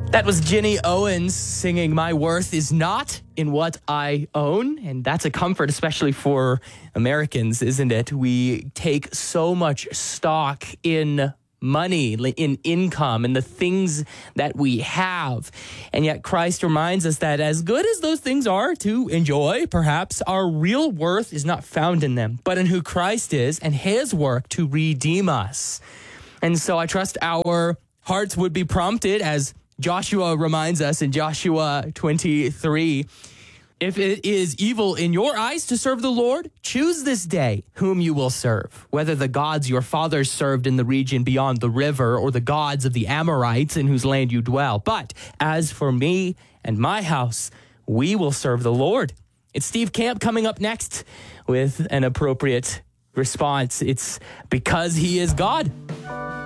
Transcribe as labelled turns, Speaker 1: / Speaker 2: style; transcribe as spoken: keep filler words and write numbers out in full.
Speaker 1: That was Ginny Owens singing My Worth Is Not in What I Own. And that's a comfort, especially for Americans, isn't it? We take so much stock in money, in income, in the things that we have. And yet Christ reminds us that as good as those things are to enjoy, perhaps, our real worth is not found in them, but in who Christ is and his work to redeem us. And so I trust our hearts would be prompted, as Joshua reminds us in Joshua twenty-three, if it is evil in your eyes to serve the Lord, choose this day whom you will serve, whether the gods your fathers served in the region beyond the river or the gods of the Amorites in whose land you dwell. But as for me and my house, we will serve the Lord. It's Steve Camp coming up next with an appropriate response. It's because he is God.